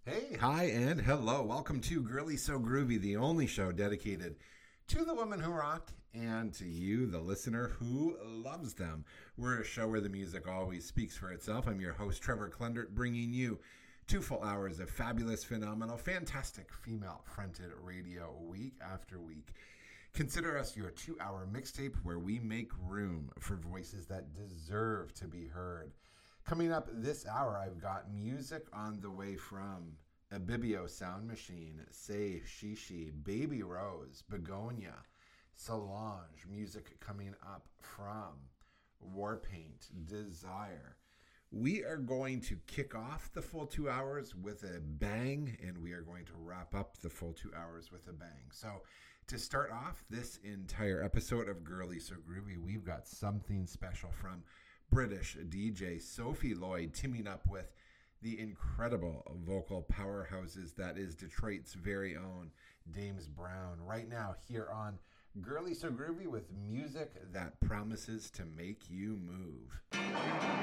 Hey, hi, and hello. Welcome to Girly So Groovy, the only show dedicated to the women who rock and to you, the listener who loves them. We're a show where the music always speaks for itself. I'm your host, Trevor Klendert, bringing you 2 full hours of fabulous, phenomenal, fantastic female-fronted radio week after week. Consider us your 2-hour mixtape where we make room for voices that deserve to be heard. Coming up this hour, I've got music on the way from Abibio Sound Machine, Say Shishi, Baby Rose, Begonia, Solange. Music coming up from Warpaint, Desire. We are going to kick off the full 2 hours with a bang, and we are going to wrap up the full 2 hours with a bang. So to start off this entire episode of Girly So Groovy, we've got something special from British DJ Sophie Lloyd teaming up with the incredible vocal powerhouses that is Detroit's very own Dames Brown. Right now here on Girly So Groovy with music that promises to make you move.